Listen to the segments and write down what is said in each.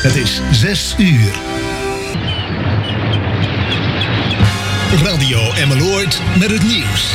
Het is 6 uur. Radio Emmeloord met het nieuws.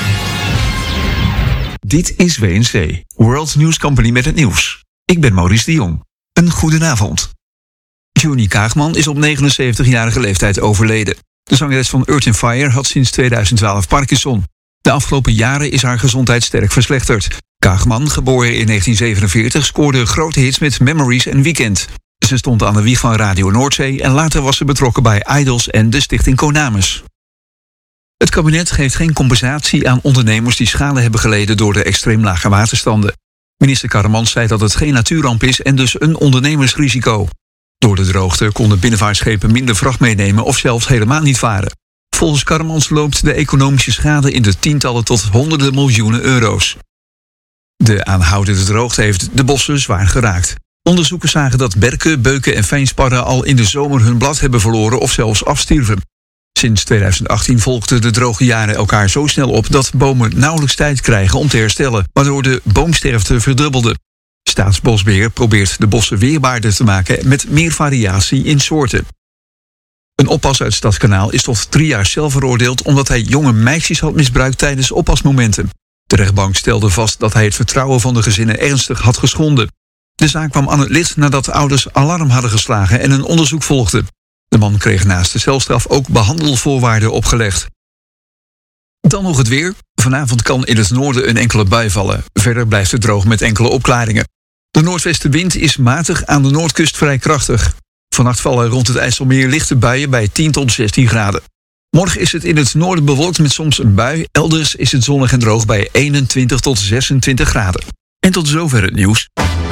Dit is WNC, World News Company met het nieuws. Ik ben Maurice de Jong. Een goedenavond. Juni Kaagman is op 79-jarige leeftijd overleden. De zangeres van Earth & Fire had sinds 2012 Parkinson. De afgelopen jaren is haar gezondheid sterk verslechterd. Kaagman, geboren in 1947, scoorde grote hits met Memories en Weekend. Ze stond aan de wieg van Radio Noordzee en later was ze betrokken bij Idols en de stichting Konamis. Het kabinet geeft geen compensatie aan ondernemers die schade hebben geleden door de extreem lage waterstanden. Minister Karremans zei dat het geen natuurramp is en dus een ondernemersrisico. Door de droogte konden binnenvaartschepen minder vracht meenemen of zelfs helemaal niet varen. Volgens Karremans loopt de economische schade in de tientallen tot honderden miljoenen euro's. De aanhoudende droogte heeft de bossen zwaar geraakt. Onderzoekers zagen dat berken, beuken en fijnsparren al in de zomer hun blad hebben verloren of zelfs afstierven. Sinds 2018 volgden de droge jaren elkaar zo snel op dat bomen nauwelijks tijd krijgen om te herstellen, waardoor de boomsterfte verdubbelde. Staatsbosbeheer probeert de bossen weerbaarder te maken met meer variatie in soorten. Een oppas uit Stadskanaal is tot 3 jaar cel veroordeeld omdat hij jonge meisjes had misbruikt tijdens oppasmomenten. De rechtbank stelde vast dat hij het vertrouwen van de gezinnen ernstig had geschonden. De zaak kwam aan het licht nadat ouders alarm hadden geslagen en een onderzoek volgde. De man kreeg naast de celstraf ook behandelvoorwaarden opgelegd. Dan nog het weer. Vanavond kan in het noorden een enkele bui vallen. Verder blijft het droog met enkele opklaringen. De noordwestenwind is matig, aan de noordkust vrij krachtig. Vannacht vallen rond het IJsselmeer lichte buien bij 10 tot 16 graden. Morgen is het in het noorden bewolkt met soms een bui. Elders is het zonnig en droog bij 21 tot 26 graden. En tot zover het nieuws.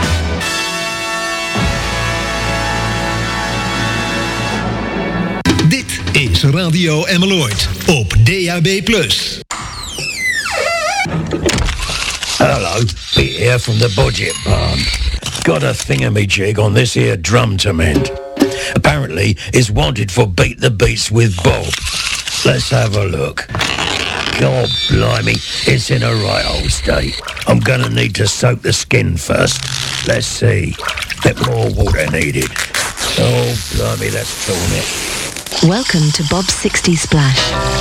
Dit is Radio Emmeloord op DAB+. Hello, Pete here from the Budget Barn. Got a thingamajig on this here drum to mend. Apparently, it's wanted for Beat the Beats with Bob. Let's have a look. God blimey, it's in a right old state. I'm gonna need to soak the skin first. Let's see. Bit more water needed. Oh blimey, that's torn it. Welcome to Bob's 60 Splash.